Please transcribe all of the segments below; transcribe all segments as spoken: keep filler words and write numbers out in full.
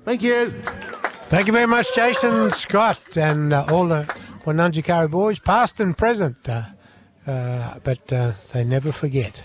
Thank you. Thank you very much, Jason Scott, and uh, all the Wananjikari boys, past and present, uh, uh, but uh, they never forget.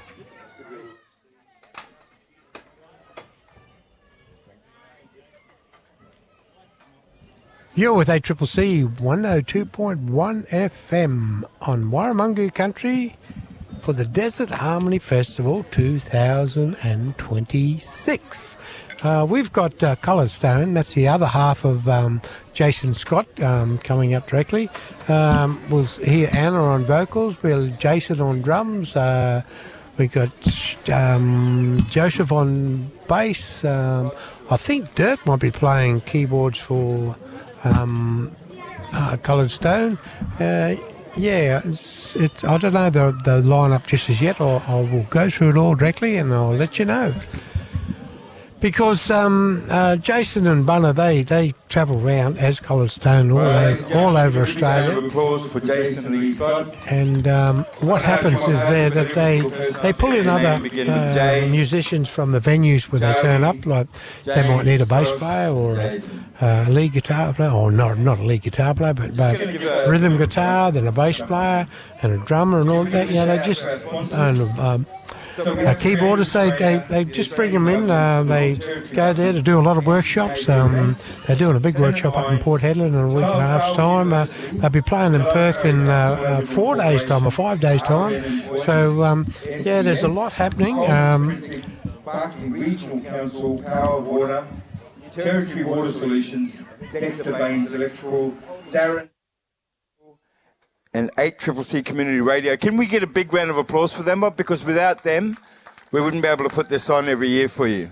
You're with A C C C one oh two point one F M on Warramungu Country for the Desert Harmony Festival two thousand twenty-six. Uh, we've got uh, Coloured Stone, that's the other half of um, Jason Scott um, coming up directly. Um, we'll hear Anna on vocals, we'll Jason on drums, uh, we've got um, Joseph on bass. Um, I think Dirk might be playing keyboards for um, uh, Coloured Stone. Uh, yeah, it's, it's, I don't know the, the lineup just as yet. I, I will go through it all directly and I'll let you know. Because um, uh, Jason and Bunna, they, they travel around as Coloured Stone all, right, over, all over Australia. Applause for Jason Lee Scott. And um, what happens is there that they they pull in other uh, musicians from the venues where they turn up. Like they might need a bass player or a, a lead guitar player, or not not a lead guitar player, but, but rhythm guitar, then a bass player and a drummer and all that. You know, they just and, um, Uh, keyboardists, they, they, they just bring them in. Uh, they go there to do a lot of workshops. Um, they're doing a big workshop up in Port Hedland in a week and a half's time. Uh, they'll be playing in Perth in uh, uh, four days' time or five days' time. So, um, yeah, there's a lot happening. Um, Barking Regional Council, Power, Water, Territory Water Solutions, Dexter Baines Electrical, Darren, and eight C C C Community Radio. Can we get a big round of applause for them? Because without them, we wouldn't be able to put this on every year for you.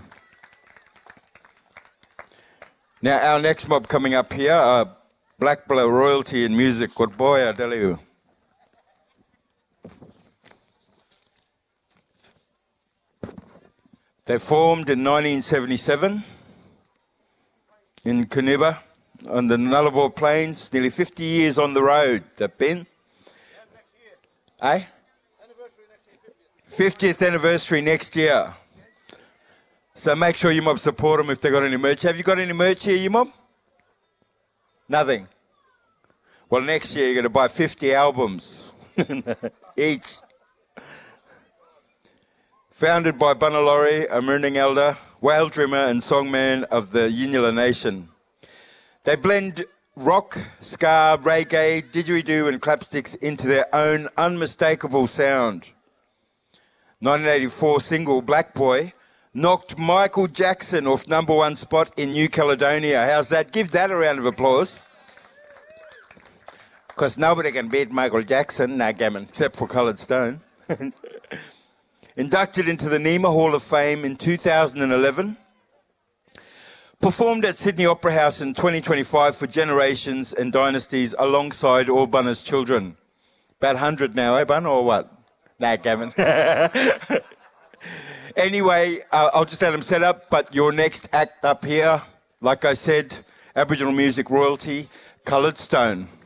Now, our next mob coming up here are Black Blow Royalty and Music. Good boy, I tell you. They formed in nineteen seventy-seven in Kuniva on the Nullarbor Plains. Nearly fifty years on the road, they've been. Eh? fiftieth anniversary next year. So make sure you mob support them if they've got any merch. Have you got any merch here, you mob? Nothing. Well, next year you're going to buy fifty albums each. Founded by Bunna Laurie, a Mirning Elder, whale drummer and songman of the Yinula Nation. They blend rock, ska, reggae, didgeridoo and clapsticks into their own unmistakable sound. nineteen eighty-four single Black Boy knocked Michael Jackson off number one spot in New Caledonia. How's that? Give that a round of applause. Because nobody can beat Michael Jackson, nah, gammon, except for Coloured Stone. Inducted into the Nima Hall of Fame in two thousand eleven. Performed at Sydney Opera House in twenty twenty-five for generations and dynasties alongside all Bunna's children. About one hundred now, eh, Bunna, or what? Nah, Gavin. Anyway, uh, I'll just let them set up, but your next act up here, like I said, Aboriginal music royalty, Coloured Stone.